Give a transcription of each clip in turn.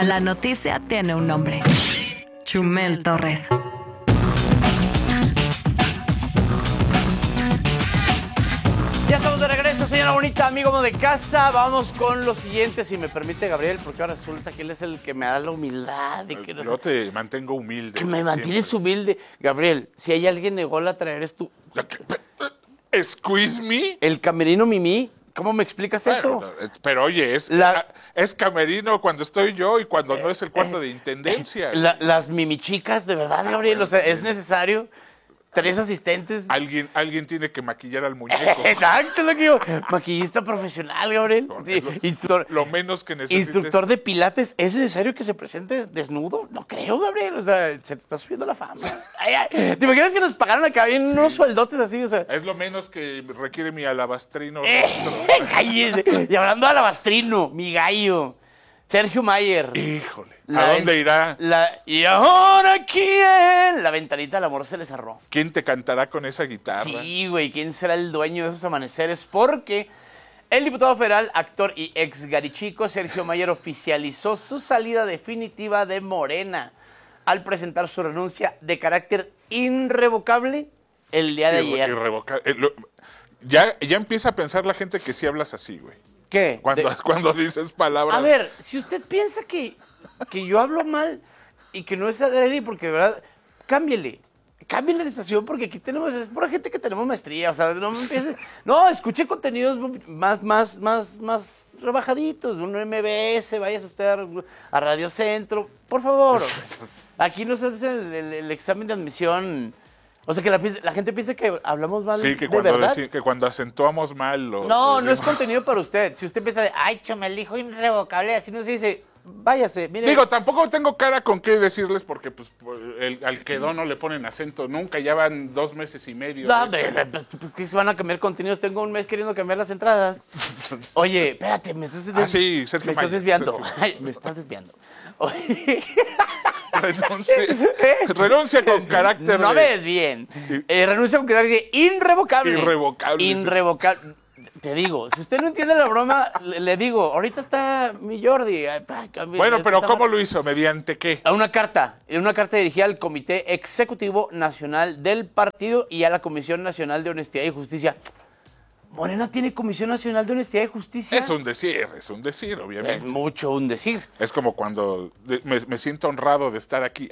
La noticia tiene un nombre. Chumel Torres. Ya estamos de regreso, señora bonita, amigo de casa. Vamos con lo siguiente, si me permite, Gabriel, porque ahora resulta que él es el que me da la humildad. Yo te mantengo humilde. Que me mantienes humilde. Gabriel, si hay alguien ególatra, eres tú. ¿Squeeze me? El camerino Mimi. ¿Cómo me explicas eso? Pero oye, es camerino cuando estoy yo y cuando no es el cuarto de intendencia. Las mimichicas, de verdad, Gabriel, o sea, es necesario. 3 asistentes. Alguien tiene que maquillar al muñeco. Exacto, es lo que digo. Maquillista profesional, Gabriel. Sí, lo menos que necesites. Instructor de pilates. ¿Es necesario que se presente desnudo? No creo, Gabriel. O sea, se te está subiendo la fama. ¿Te imaginas que nos pagaron acá bien unos sueldotes así? O sea, es lo menos que requiere mi alabastrino. Cállese. Y hablando de alabastrino, mi gallo, Sergio Mayer. Híjole. ¿A dónde irá? ¿Y ahora quién? La ventanita del amor se le cerró. ¿Quién te cantará con esa guitarra? Sí, güey. ¿Quién será el dueño de esos amaneceres? Porque el diputado federal, actor y ex garichico Sergio Mayer oficializó su salida definitiva de Morena al presentar su renuncia de carácter irrevocable el día de ayer. Irrevocable. Ya empieza a pensar la gente que sí hablas así, güey. ¿Qué? Cuando dices palabras. A ver, si usted piensa que yo hablo mal y que no es adrede, porque de verdad, cámbiele de estación, porque aquí tenemos, es pura gente que tenemos maestría, o sea, no me empieces, no, escuche contenidos más rebajaditos, un MBS, vayas usted a Radio Centro, por favor. Aquí nos hacen el examen de admisión. O sea, que la gente piensa que hablamos mal, sí, que cuando acentuamos mal. No es contenido para usted. Si usted piensa de, ay, Chumel dijo irrevocable, así no se dice, váyase. Mire. Digo, tampoco tengo cara con qué decirles porque pues al quedó no le ponen acento nunca, ya van 2 meses y medio. No, hombre, ¿qué se van a cambiar contenidos? Tengo un mes queriendo cambiar las entradas. Oye, espérate, me estás desviando. Ay, me estás desviando. Oye. Renuncia con carácter. No me desvíen. Renuncia con carácter irrevocable. Irrevocable. Te digo, si usted no entiende la broma, le digo, ahorita está mi Jordi. Bueno, pero ¿cómo lo hizo? ¿Mediante qué? Una carta dirigida al Comité Ejecutivo Nacional del Partido y a la Comisión Nacional de Honestidad y Justicia. ¿Morena tiene Comisión Nacional de Honestidad y Justicia? Es un decir, obviamente. Es mucho un decir. Es como cuando me siento honrado de estar aquí.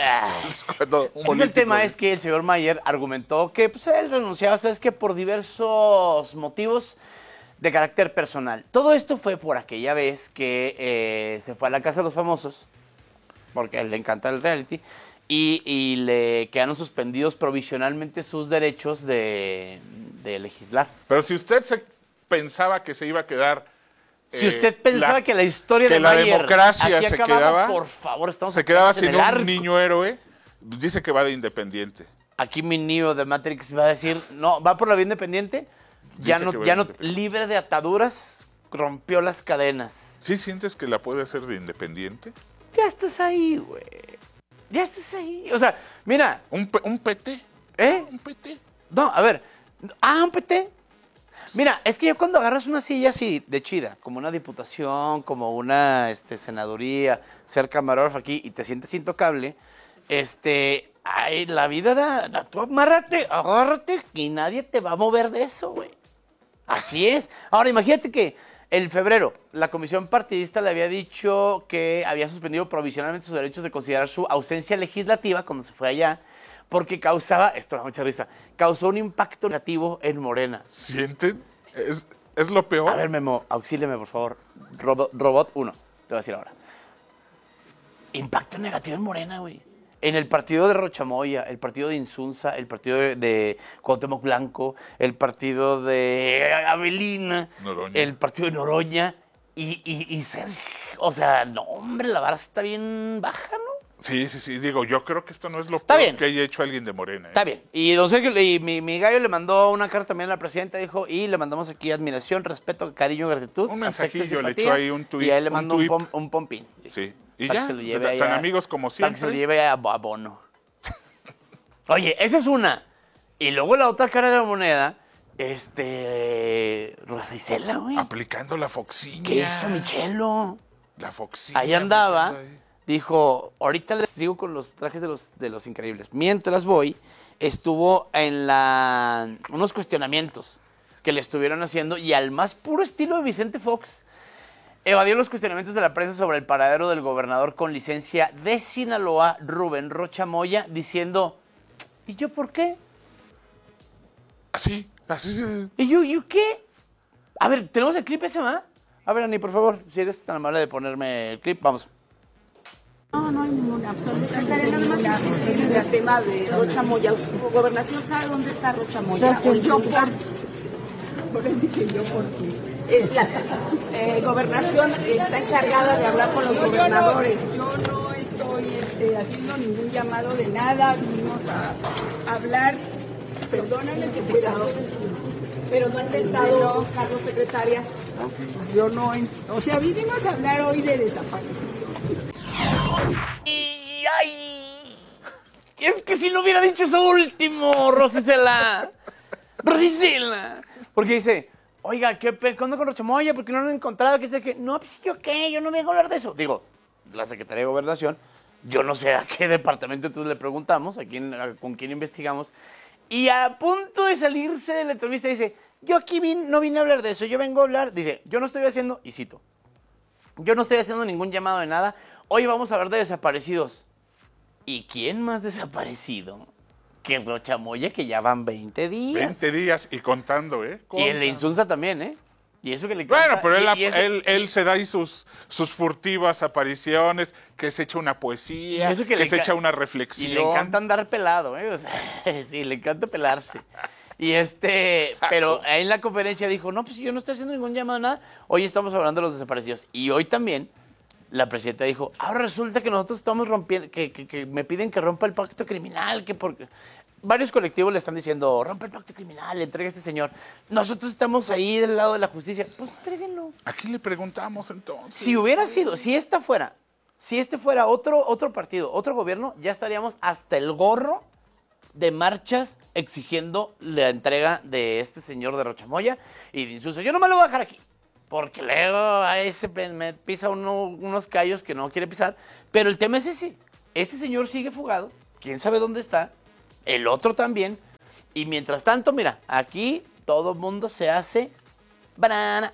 El tema es que el señor Mayer argumentó que pues, él renunciaba, ¿sabes qué? Por diversos motivos de carácter personal. Todo esto fue por aquella vez que se fue a la Casa de los Famosos, porque a él le encanta el reality, y le quedaron suspendidos provisionalmente sus derechos de legislar. Pero si usted pensaba que se iba a quedar... Si usted pensaba que la historia de Mayer, la democracia se quedaba, por favor, se quedaba sin un niño héroe, dice que va de independiente. Aquí mi niño de Matrix va a decir, no, va por la vía independiente, ya no libre de ataduras, rompió las cadenas. ¿Sí sientes que la puede hacer de independiente? Ya estás ahí, güey. Ya estás ahí. O sea, mira. ¿Un PT? ¿Un PT? No, a ver. ¿Un PT? Mira, es que ya cuando agarras una silla así de chida, como una diputación, como una senaduría, ser camarógrafo aquí y te sientes intocable, ay, la vida da, tú agárrate y nadie te va a mover de eso, güey. Así es. Ahora, imagínate que en febrero la comisión partidista le había dicho que había suspendido provisionalmente sus derechos de considerar su ausencia legislativa cuando se fue allá, porque causaba, esto da mucha risa, causó un impacto negativo en Morena. ¿Sienten? ¿Es lo peor? A ver, Memo, auxíliame, por favor. Robot 1, te voy a decir ahora. Impacto negativo en Morena, güey. En el partido de Rochamoya, el partido de Insunza, el partido de Cuauhtémoc Blanco, el partido de Avelina, Noroña. El partido de Noroña y Sergio. O sea, no, hombre, la vara está bien baja, ¿no? Sí, digo, yo creo que esto no es lo peor que haya hecho alguien de Morena. Está bien. Y don Sergio, y mi gallo le mandó una carta también a la presidenta, dijo, y le mandamos aquí admiración, respeto, cariño, gratitud. Un mensajillo, le echó ahí un tuit. Y ahí le mandó un pompín. Sí. Y para ya, que se lo lleve tan amigos como siempre. Para que se lo lleve a Bono. Oye, esa es una. Y luego la otra cara de la moneda, Rosa Isela, güey. Aplicando la foxiña. ¿Qué hizo Michelo? La Foxina. Ahí andaba, dijo, ahorita les sigo con los trajes de los Increíbles. Mientras voy, estuvo en unos cuestionamientos que le estuvieron haciendo y al más puro estilo de Vicente Fox, evadió los cuestionamientos de la prensa sobre el paradero del gobernador con licencia de Sinaloa, Rubén Rocha Moya, diciendo, ¿y yo por qué? Así se... ¿Y yo qué? A ver, ¿tenemos el clip ese, ma? A ver, Ani, por favor, si eres tan amable de ponerme el clip, vamos. No hay ninguna, absolutamente ninguna. El tema de Rocha Moya. ¿Gobernación sabe dónde está Rocha Moya? ¿O yo por qué? Gobernación está encargada de hablar con los gobernadores. Yo no estoy haciendo ningún llamado de nada. Vinimos a hablar, perdóname, secretario, pero no he intentado buscarlo, secretaria. Yo no, o sea, vinimos a hablar hoy de desaparecidos. Y, ay, es que si no hubiera dicho eso último, Rosicela. Porque dice, oiga, ¿qué onda con Rocha Moya? ¿Por qué no lo han encontrado? ¿Qué sé qué? No, pues yo qué, yo no vengo a hablar de eso. Digo, la Secretaría de Gobernación, yo no sé a qué departamento entonces le preguntamos, con quién investigamos. Y a punto de salirse de la entrevista dice, yo aquí no vine a hablar de eso, yo vengo a hablar, dice, yo no estoy haciendo, y cito, yo no estoy haciendo ningún llamado de nada, hoy vamos a hablar de desaparecidos. ¿Y quién más desaparecido que Rocha Moya, que ya van 20 días? 20 días y contando, ¿eh? Y el de Insunza también, ¿eh? Y eso que le canta, Bueno, pero eso, él se da ahí sus furtivas apariciones, que se echa una poesía, y eso que se echa una reflexión. Y le encanta andar pelado, ¿eh? O sea, sí, le encanta pelarse. Y pero ahí en la conferencia dijo, no, pues yo no estoy haciendo ningún llamado a nada. Hoy estamos hablando de los desaparecidos. Y hoy también la presidenta dijo, ahora resulta que nosotros estamos rompiendo, que me piden que rompa el pacto criminal, que porque... Varios colectivos le están diciendo, rompe el pacto criminal, entrega a este señor. Nosotros estamos ahí del lado de la justicia. Pues entréguenlo. ¿A quién le preguntamos entonces? Si hubiera sido, si este fuera otro partido, otro gobierno, ya estaríamos hasta el gorro de marchas exigiendo la entrega de este señor de Rocha Moya y de Insulso. Yo no me lo voy a dejar aquí, porque luego a ese me pisa unos callos que no quiere pisar. Pero el tema es ese. Este señor sigue fugado, quién sabe dónde está. El otro también. Y mientras tanto, mira, aquí todo el mundo se hace banana,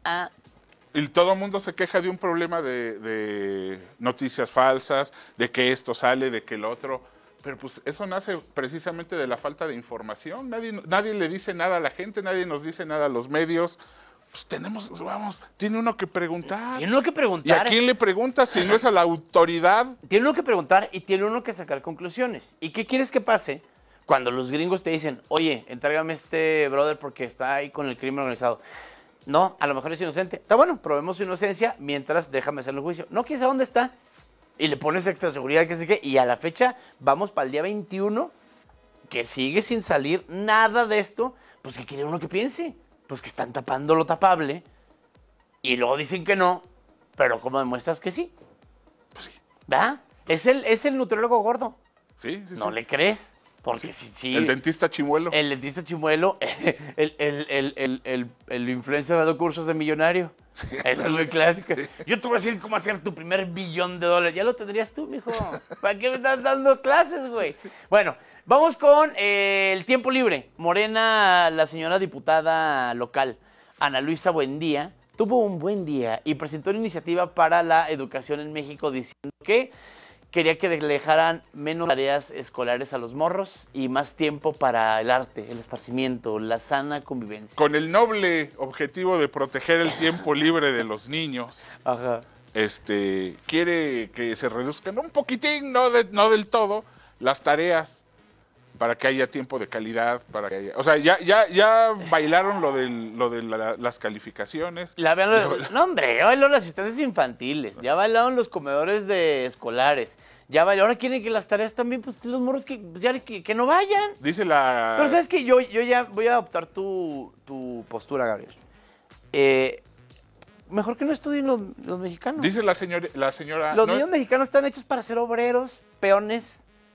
Y todo el mundo se queja de un problema de noticias falsas, de que esto sale, de que el otro. Pero pues eso nace precisamente de la falta de información. Nadie le dice nada a la gente, nadie nos dice nada a los medios. Pues tiene uno que preguntar. Tiene uno que preguntar. ¿Y a quién le pregunta si no es a la autoridad? Tiene uno que preguntar y tiene uno que sacar conclusiones. ¿Y qué quieres que pase cuando los gringos te dicen, oye, entrégame este brother porque está ahí con el crimen organizado? No, a lo mejor es inocente. Está bueno, probemos su inocencia mientras déjame hacerle el juicio. No, quién sabe dónde está. Y le pones extra seguridad, qué sé qué. Y a la fecha, vamos para el día 21, que sigue sin salir nada de esto. Pues, ¿qué quiere uno que piense? Pues que están tapando lo tapable. Y luego dicen que no. Pero ¿cómo demuestras que sí? Pues sí. ¿Verdad? Es el nutriólogo gordo. Sí. ¿No le crees? Porque sí. El dentista chimuelo. El dentista chimuelo. El influencer dando cursos de millonario. Sí. Eso es muy clásico. Sí. Yo te voy a decir cómo hacer tu primer $1,000,000,000. Ya lo tendrías tú, mijo. ¿Para qué me estás dando clases, güey? Bueno, vamos con el tiempo libre. Morena, la señora diputada local, Ana Luisa Buendía, tuvo un buen día y presentó una iniciativa para la educación en México diciendo que quería que le dejaran menos tareas escolares a los morros y más tiempo para el arte, el esparcimiento, la sana convivencia. Con el noble objetivo de proteger el tiempo libre de los niños. Ajá. Quiere que se reduzcan un poquitín, no del todo, las tareas para que haya tiempo de calidad, para que haya, o sea, ya bailaron lo de las calificaciones. No, hombre, ya bailaron las asistencias infantiles, ya bailaron los comedores escolares, ya bailaron, ahora quieren que las tareas también, pues los morros que no vayan. Dice la... Pero sabes que yo ya voy a adoptar tu postura, Gabriel. Mejor que no estudien los mexicanos. Dice la señora... Los niños mexicanos están hechos para ser obreros, peones,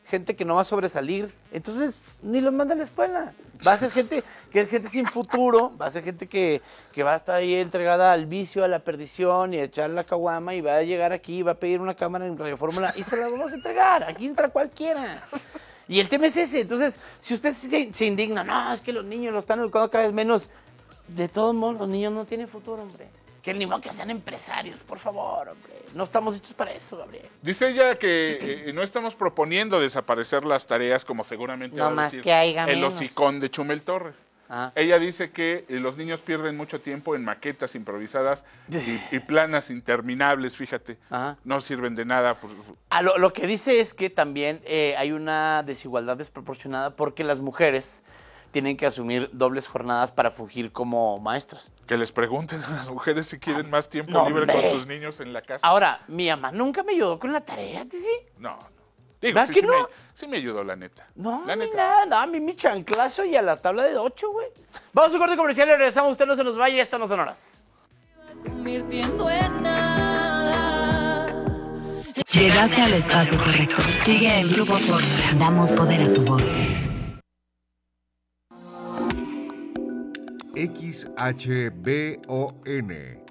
gente que no va a sobresalir. Entonces, ni los manda a la escuela. Va a ser gente que es gente sin futuro, va a ser gente que va a estar ahí entregada al vicio, a la perdición y a echar la caguama y va a llegar aquí y va a pedir una cámara en Radio Fórmula y se la vamos a entregar. Aquí entra cualquiera. Y el tema es ese. Entonces, si usted se indigna, no, es que los niños los están educando cada vez menos. De todos modos, los niños no tienen futuro, hombre. Que ni modo que sean empresarios, por favor, hombre. No estamos hechos para eso, Gabriel. Dice ella que no estamos proponiendo desaparecer las tareas como seguramente No va a más decir que haya el menos. hocicón de Chumel Torres. Ah. Ella dice que los niños pierden mucho tiempo en maquetas improvisadas y planas interminables, fíjate. Ajá. No sirven de nada. Lo que dice es que también hay una desigualdad desproporcionada porque las mujeres tienen que asumir dobles jornadas para fungir como maestras. Que les pregunten a las mujeres si quieren más tiempo No, libre hombre. con sus niños en la casa. Ahora, mi mamá nunca me ayudó con la tarea, ¿sí? No. Digo, ¿verdad que no? sí me ayudó, la neta. No, la ni neta. nada, no, a mí mi chanclazo y a la tabla de 8, güey. Vamos a un corte comercial y regresamos, usted no se nos vaya, estas no son horas. Convirtiendo en nada. Llegaste al espacio correcto. Sigue en Grupo Fórmula. Damos poder a tu voz. XHBON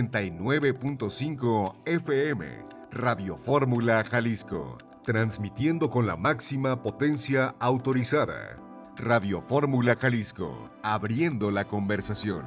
89.5 FM, Radio Fórmula Jalisco, transmitiendo con la máxima potencia autorizada. Radio Fórmula Jalisco, abriendo la conversación.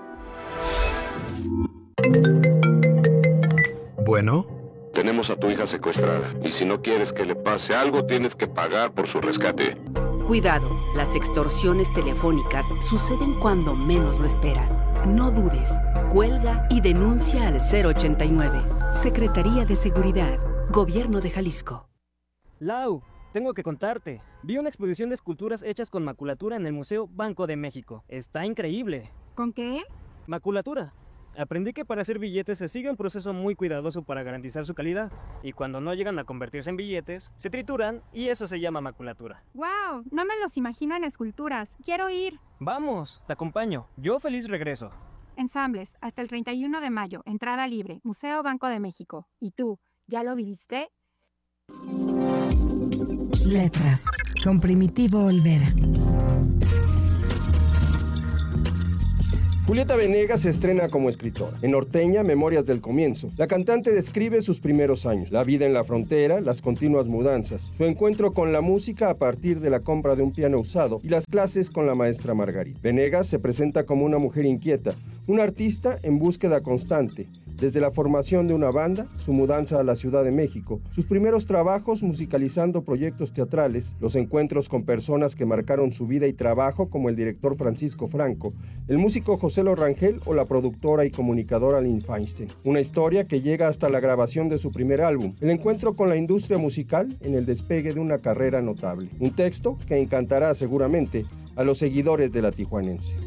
Bueno, Tenemos a tu hija secuestrada y si no quieres que le pase algo, tienes que pagar por su rescate. Cuidado, las extorsiones telefónicas suceden cuando menos lo esperas. No dudes, cuelga y denuncia al 089. Secretaría de Seguridad, Gobierno de Jalisco. Lau, tengo que contarte. Vi una exposición de esculturas hechas con maculatura en el Museo Banco de México. Está increíble. ¿Con qué? Maculatura. Aprendí que para hacer billetes se sigue un proceso muy cuidadoso para garantizar su calidad. Y cuando no llegan a convertirse en billetes, se trituran y eso se llama maculatura. ¡Wow! No me los imagino en esculturas. ¡Quiero ir! Vamos, te acompaño. Yo feliz regreso. Ensambles, hasta el 31 de mayo. Entrada libre. Museo Banco de México. ¿Y tú, ya lo viviste? Letras. Con Primitivo Olvera. Julieta Venegas se estrena como escritora. En Norteña, Memorias del Comienzo, la cantante describe sus primeros años, la vida en la frontera, las continuas mudanzas, su encuentro con la música a partir de la compra de un piano usado y las clases con la maestra Margarita. Venegas se presenta como una mujer inquieta, una artista en búsqueda constante, desde la formación de una banda, su mudanza a la Ciudad de México, sus primeros trabajos musicalizando proyectos teatrales, los encuentros con personas que marcaron su vida y trabajo como el director Francisco Franco, el músico José Rangel o la productora y comunicadora Lynn Feinstein. Una historia que llega hasta la grabación de su primer álbum, el encuentro con la industria musical en el despegue de una carrera notable. Un texto que encantará seguramente a los seguidores de la tijuanense.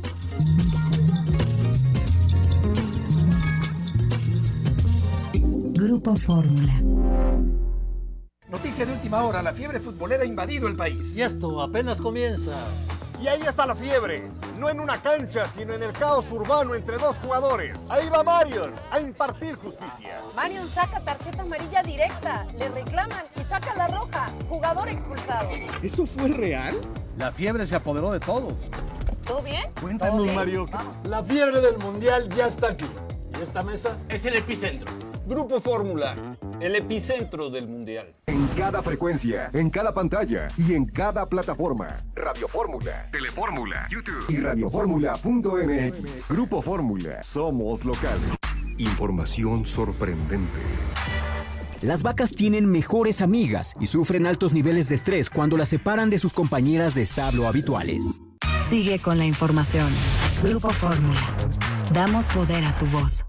Grupo Fórmula. Noticia de última hora, la fiebre futbolera ha invadido el país. Y esto apenas comienza. Y ahí está la fiebre, no en una cancha, sino en el caos urbano entre dos jugadores. Ahí va Marion a impartir justicia. Marion saca tarjeta amarilla directa, le reclaman y saca la roja. Jugador expulsado. ¿Eso fue real? La fiebre se apoderó de todos. ¿Todo bien? Cuéntanos, Mario. La fiebre del mundial ya está aquí. Y esta mesa es el epicentro. Grupo Fórmula, el epicentro del mundial. En cada frecuencia, en cada pantalla y en cada plataforma. Radio Fórmula, Telefórmula, YouTube y radioformula.mx. Grupo Fórmula, somos local. Información sorprendente. Las vacas tienen mejores amigas y sufren altos niveles de estrés cuando las separan de sus compañeras de establo habituales. Sigue con la información. Grupo Fórmula. Damos poder a tu voz.